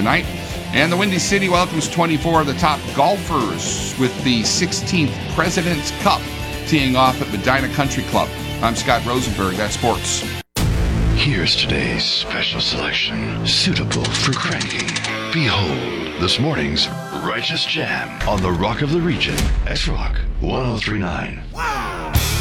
tonight. And the Windy City welcomes 24 of the top golfers with the 16th President's Cup teeing off at Medina Country Club. I'm Scott Rosenberg. That's sports. Here's today's special selection, suitable for cranking. Behold, this morning's Righteous Jam on the Rock of the Region, X-Rock 1039.